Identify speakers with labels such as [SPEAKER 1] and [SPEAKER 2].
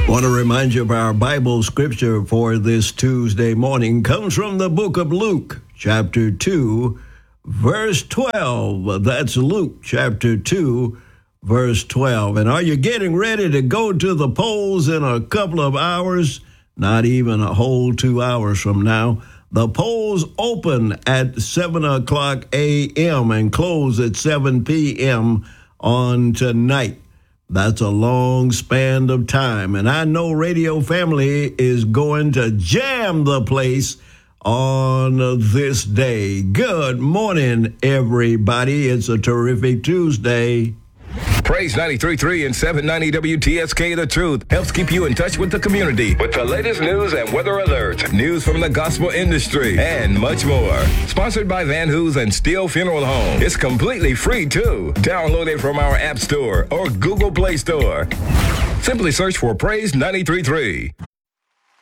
[SPEAKER 1] Want to remind you of our Bible scripture for this Tuesday morning. Comes from the book of Luke, chapter 2, verse 12. That's Luke, chapter 2, verse 12. And are you getting ready to go to the polls in a couple of hours? Not even a whole 2 hours from now. The polls open at 7 o'clock a.m. and close at 7 p.m. on tonight. That's a long span of time. And I know Radio Family is going to jam the place on this day. Good morning, everybody. It's a terrific Tuesday.
[SPEAKER 2] Praise 93.3 and 790 WTSK The Truth helps keep you in touch with the community with the latest news and weather alerts, news from the gospel industry, and much more. Sponsored by Van Hoos and Steele Funeral Home. It's completely free, too. Download it from our App Store or Google Play Store. Simply search for Praise 93.3.